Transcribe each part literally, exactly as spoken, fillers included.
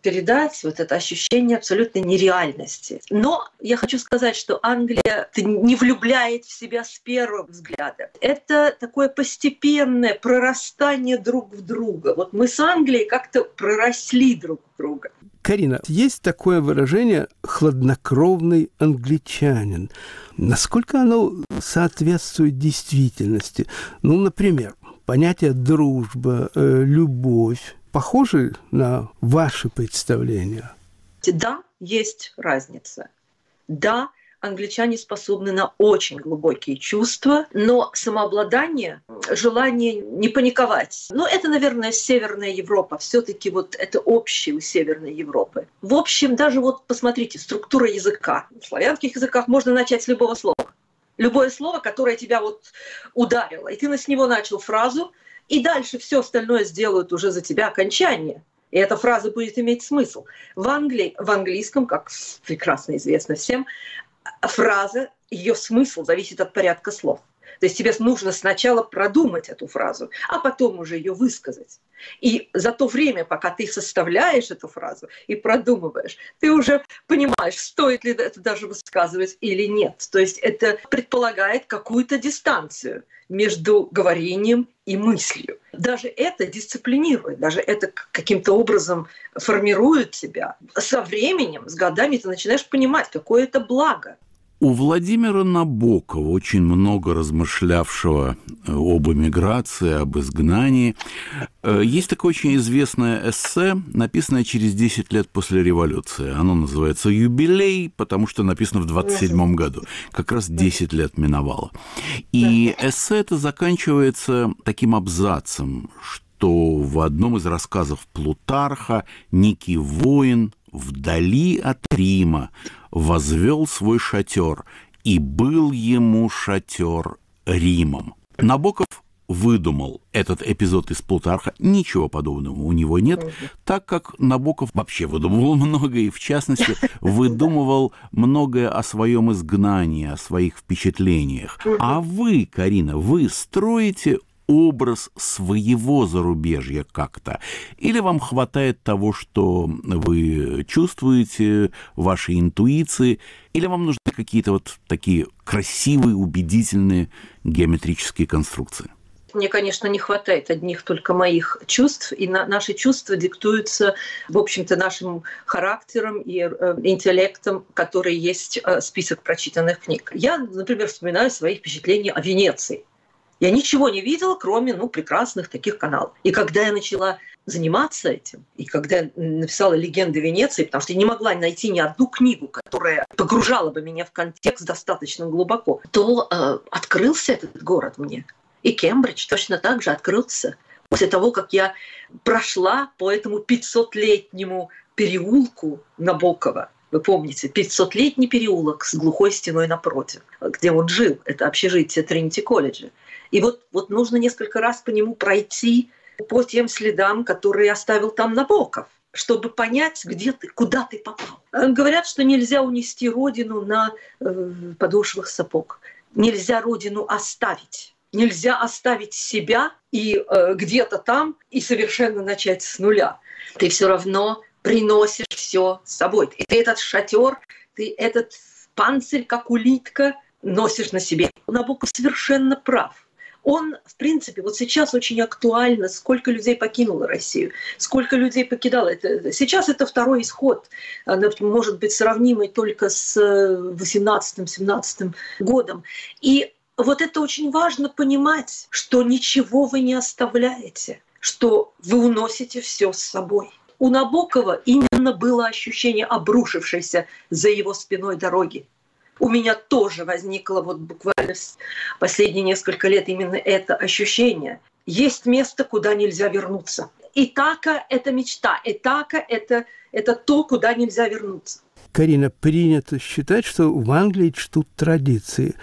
передать вот это ощущение абсолютной нереальности. Но я хочу сказать, что Англия не влюбляет в себя с первого взгляда. Это такое постепенное прорастание друг в друга. Вот мы с Англией как-то проросли друг в друга. Карина, есть такое выражение «хладнокровный англичанин». Насколько оно соответствует действительности? Ну, например, понятие «дружба», э, «любовь» похожи на ваши представления? Да, есть разница. Да, англичане способны на очень глубокие чувства, но самообладание, желание не паниковать. Но это, наверное, Северная Европа. Все-таки вот это общее у Северной Европы. В общем, даже вот посмотрите, структура языка. В славянских языках можно начать с любого слова. Любое слово, которое тебя вот ударило, и ты с него начал фразу, и дальше все остальное сделают уже за тебя окончание. И эта фраза будет иметь смысл. В Англии, в английском, как прекрасно известно всем, фраза, ее смысл зависит от порядка слов. То есть тебе нужно сначала продумать эту фразу, а потом уже ее высказать. И за то время, пока ты составляешь эту фразу и продумываешь, ты уже понимаешь, стоит ли это даже высказывать или нет. То есть это предполагает какую-то дистанцию между говорением и мыслью. Даже это дисциплинирует, даже это каким-то образом формирует тебя. Со временем, с годами ты начинаешь понимать, какое это благо. У Владимира Набокова, очень много размышлявшего об эмиграции, об изгнании, есть такое очень известное эссе, написанное через десять лет после революции. Оно называется «Юбилей», потому что написано в двадцать седьмом году. Как раз десять лет миновало. И эссе это заканчивается таким абзацем, что в одном из рассказов Плутарха некий воин вдали от Рима возвел свой шатер, и был ему шатер Римом. Набоков выдумал этот эпизод из Плутарха, ничего подобного у него нет, так как Набоков вообще выдумывал многое, и в частности выдумывал многое о своем изгнании, о своих впечатлениях. А вы, Карина, вы строите образ своего зарубежья как-то? Или вам хватает того, что вы чувствуете, вашей интуиции, или вам нужны какие-то вот такие красивые, убедительные геометрические конструкции? Мне, конечно, не хватает одних только моих чувств, и на наши чувства диктуются, в общем-то, нашим характером и э, интеллектом, который есть э, список прочитанных книг. Я, например, вспоминаю свои впечатления о Венеции. Я ничего не видела, кроме ну, прекрасных таких каналов. И когда я начала заниматься этим, и когда я написала «Легенды Венеции», потому что я не могла найти ни одну книгу, которая погружала бы меня в контекст достаточно глубоко, то э, открылся этот город мне. И Кембридж точно так же открылся. После того, как я прошла по этому пятисотлетнему переулку Набокова, вы помните, пятисотлетний переулок с глухой стеной напротив, где он жил, это общежитие Тринити-колледжа. И вот, вот нужно несколько раз по нему пройти по тем следам, которые оставил там Набоков, чтобы понять, где ты, куда ты попал. Говорят, что нельзя унести родину на э, подошвах сапог. Нельзя родину оставить. Нельзя оставить себя и э, где-то там и совершенно начать с нуля. Ты все равно приносишь все с собой. И ты этот шатер, ты этот панцирь, как улитка, носишь на себе. Набоков совершенно прав. Он, в принципе, вот сейчас очень актуально, сколько людей покинуло Россию, сколько людей покидало. Это, сейчас это второй исход, может быть, сравнимый только с восемнадцатым-семнадцатым годом. И вот это очень важно понимать, что ничего вы не оставляете, что вы уносите все с собой. У Набокова именно было ощущение обрушившейся за его спиной дороги. У меня тоже возникло вот буквально последние несколько лет именно это ощущение. Есть место, куда нельзя вернуться. Итака – это мечта. Итака – это, это то, куда нельзя вернуться. Карина, принято считать, что в Англии чтут традиции.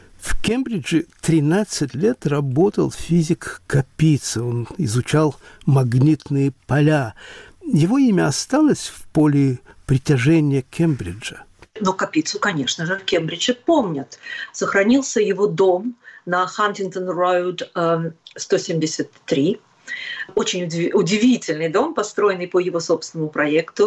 В Кембридже тринадцать лет работал физик Капица. Он изучал магнитные поля. Его имя осталось в поле притяжения Кембриджа. Но Капицу, конечно же, в Кембридже помнят. Сохранился его дом на Хантингтон-роуд сто семьдесят три. Очень удивительный дом, построенный по его собственному проекту.